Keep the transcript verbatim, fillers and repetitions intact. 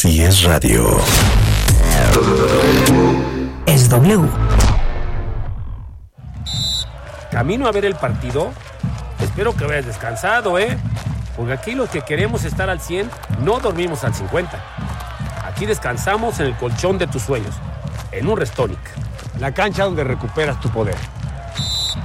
Si es radio, es W. Camino a ver el partido. Espero que vayas descansado, ¿eh? Porque aquí los que queremos estar al cien no dormimos al cincuenta. Aquí descansamos en el colchón de tus sueños, en un Restonic. La cancha donde recuperas tu poder.